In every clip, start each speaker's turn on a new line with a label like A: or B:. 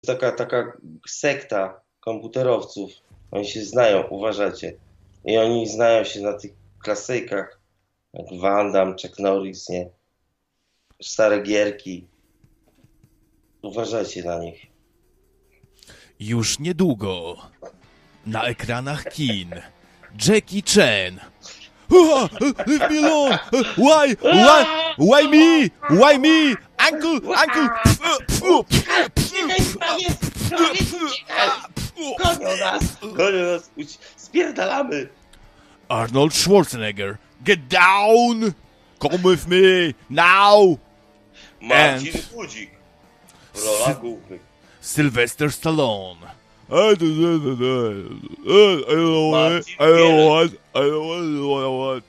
A: taka sekta komputerowców. Oni się znają, uważacie. I oni znają się na tych klasykach, jak Van Damme, Chuck Norris, nie? Stare gierki. Uważajcie na nich.
B: Już niedługo na ekranach kin Jackie Chan. Leave me alone! Why me? Why me? Uncle!
A: Gonią nas, spierdalamy!
B: Arnold Schwarzenegger, get down! Come with me, now!
A: Marcin Budzik, rola głównych.
B: Sylvester Stallone. I don't want.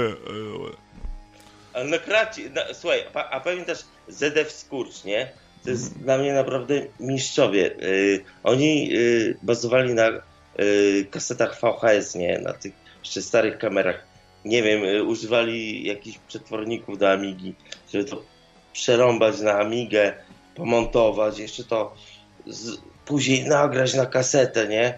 A: Ale na kracie, słuchaj, a pamiętasz ZF Skurcz, nie? To jest dla mnie naprawdę mistrzowie. Oni bazowali na kasetach VHS, nie? Na tych jeszcze starych kamerach. Nie wiem, używali jakichś przetworników do Amigi, żeby to przerąbać na Amigę, pomontować, jeszcze to później nagrać na kasetę, nie?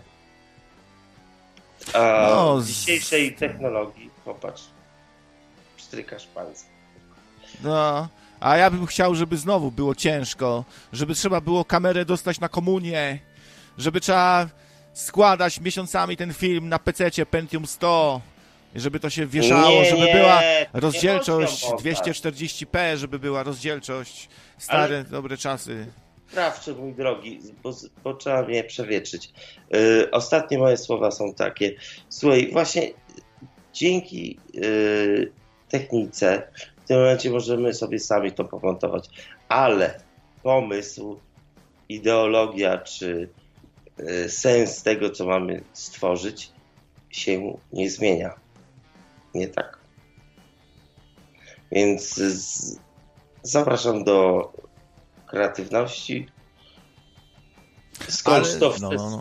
A: A w dzisiejszej technologii, popatrz, pstrykasz palce.
B: No, a ja bym chciał, żeby znowu było ciężko, żeby trzeba było kamerę dostać na komunię, żeby trzeba składać miesiącami ten film na PC-cie Pentium 100, żeby to się wieszało, żeby była rozdzielczość 240p, żeby była rozdzielczość, stare, dobre czasy.
A: Sprawcze, mój drogi, bo trzeba mnie przewietrzyć. Ostatnie moje słowa są takie. Słuchaj, właśnie dzięki technice w tym momencie możemy sobie sami to pomontować, ale pomysł, ideologia czy sens tego, co mamy stworzyć, się nie zmienia. Nie tak. Więc zapraszam do kreatywności. Skąd to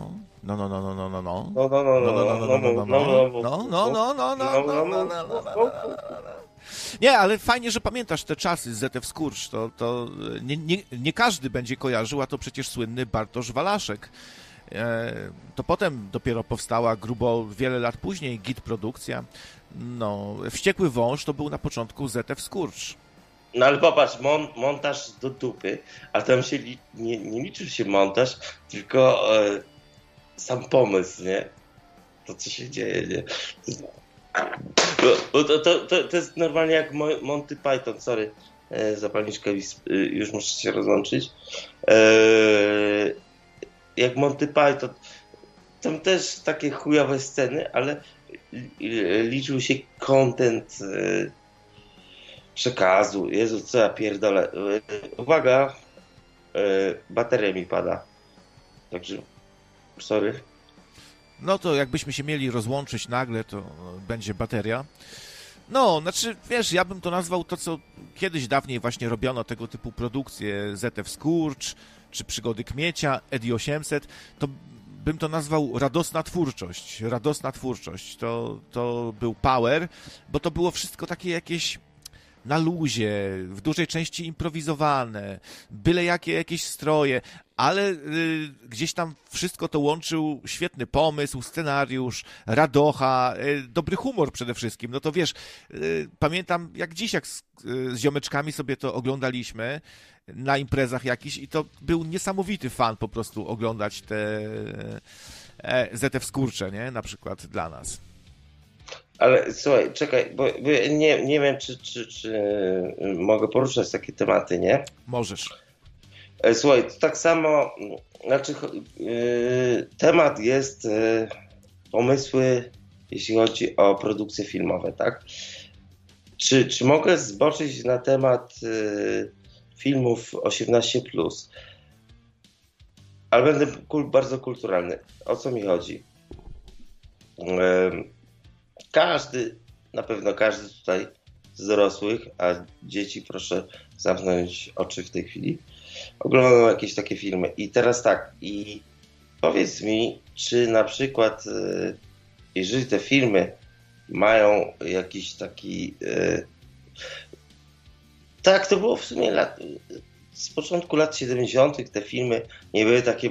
B: Nie, ale fajnie, że pamiętasz te czasy z ZF Skurcz. To nie każdy będzie kojarzył, a to przecież słynny Bartosz Walaszek. To potem dopiero powstała grubo wiele lat później Git Produkcja. No, Wściekły Wąż to był na początku ZF Skurcz.
A: No ale popatrz, montaż do dupy, a tam się nie liczył się montaż, tylko sam pomysł, nie? To, co się dzieje, nie? To jest normalnie jak Monty Python, sorry, zapalniczka, już muszę się rozłączyć. Jak Monty Python, tam też takie chujowe sceny, ale liczył się content przekazu. Jezu, co ja pierdolę. Uwaga, bateria mi pada. Także, sorry.
B: No to jakbyśmy się mieli rozłączyć nagle, to będzie bateria. No, znaczy, wiesz, ja bym to nazwał to, co kiedyś dawniej właśnie robiono, tego typu produkcje, ZF Skurcz, czy Przygody Kmiecia, Edi 800, to bym to nazwał radosna twórczość. Radosna twórczość. To był power, bo to było wszystko takie jakieś na luzie, w dużej części improwizowane, byle jakie jakieś stroje, ale gdzieś tam wszystko to łączył świetny pomysł, scenariusz, radocha, dobry humor przede wszystkim. No to wiesz, pamiętam jak dziś, jak z ziomeczkami sobie to oglądaliśmy na imprezach jakichś i to był niesamowity fan po prostu oglądać te ZF Skurcze, nie? Na przykład dla nas.
A: Ale słuchaj, czekaj, bo ja nie wiem, czy mogę poruszać takie tematy, nie?
B: Możesz.
A: Słuchaj, to tak samo, znaczy temat jest pomysły, jeśli chodzi o produkcje filmowe, tak? Czy mogę zboczyć na temat filmów 18+? Ale będę bardzo kulturalny. O co mi chodzi? Na pewno każdy tutaj z dorosłych, a dzieci proszę zamknąć oczy w tej chwili, oglądał jakieś takie filmy. I teraz tak, i powiedz mi, czy na przykład, jeżeli te filmy mają jakiś taki... Tak, to było w sumie z początku lat 70. te filmy nie były takie